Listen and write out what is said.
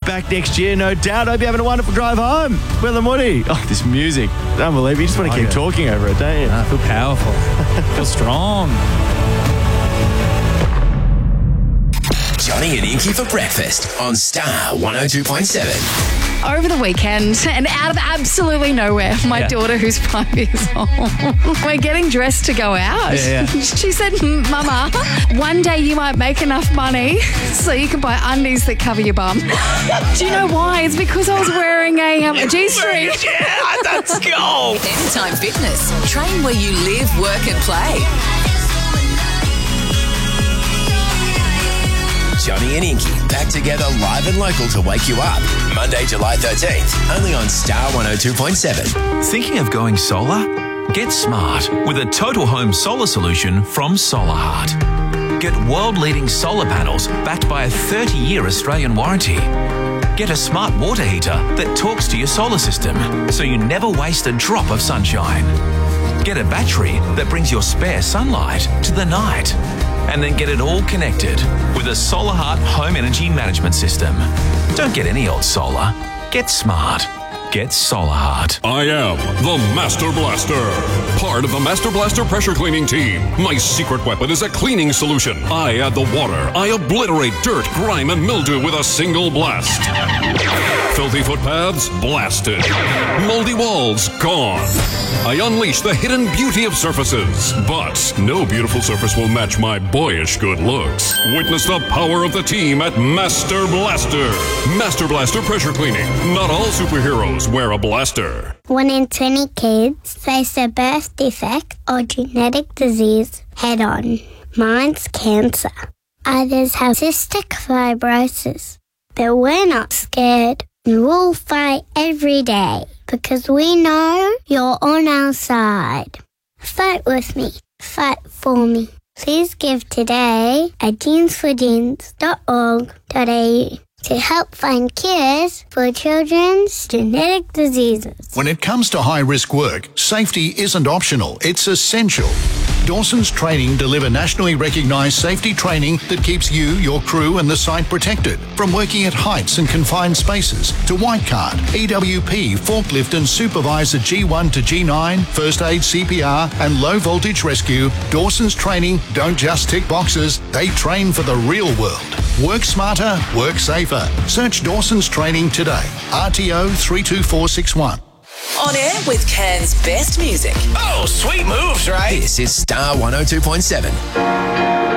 back next year, no doubt. Hope you're having a wonderful drive home. Will and Woody. Oh, this music. Unbelievable. You just want to keep talking over it, don't you? I feel powerful. I feel strong. Johnny and Inky for breakfast on Star 102.7. Over the weekend, and out of absolutely nowhere, my daughter, who's 5 years old, we're getting dressed to go out. Yeah. She said, Mama, one day you might make enough money so you can buy undies that cover your bum. Do you know why? It's because I was wearing a G-string. Yeah, let's go. Anytime Fitness. Train where you live, work and play. Johnny and Inky back together live and local to wake you up. Monday, July 13th, only on Star 102.7. Thinking of going solar? Get smart with a total home solar solution from Solar Heart. Get world-leading solar panels backed by a 30-year Australian warranty. Get a smart water heater that talks to your solar system so you never waste a drop of sunshine. Get a battery that brings your spare sunlight to the night. And then get it all connected with a Solar Heart home energy management system. Don't get any old solar. Get smart. Get Solar Heart. I am the Master Blaster, part of the Master Blaster pressure cleaning team. My secret weapon is a cleaning solution. I add the water. I obliterate dirt, grime, and mildew with a single blast. Filthy footpaths blasted. Moldy walls gone. I unleash the hidden beauty of surfaces. But no beautiful surface will match my boyish good looks. Witness the power of the team at Master Blaster. Master Blaster pressure cleaning. Not all superheroes wear a blaster. 1 in 20 kids face a birth defect or genetic disease head on. Mine's cancer. Others have cystic fibrosis. But we're not scared. We'll fight every day because we know you're on our side. Fight with me. Fight for me. Please give today at jeansforjeans.org.au to help find cures for children's genetic diseases. When it comes to high-risk work, safety isn't optional, it's essential. Dawson's Training deliver nationally recognised safety training that keeps you, your crew and the site protected. From working at heights and confined spaces to white card, EWP, forklift and supervisor G1 to G9, first aid, CPR and low voltage rescue, Dawson's Training don't just tick boxes, they train for the real world. Work smarter, work safer. Search Dawson's Training today. RTO 32461. On air with Cairns' best music. Oh, sweet moves, right? This is Star 102.7.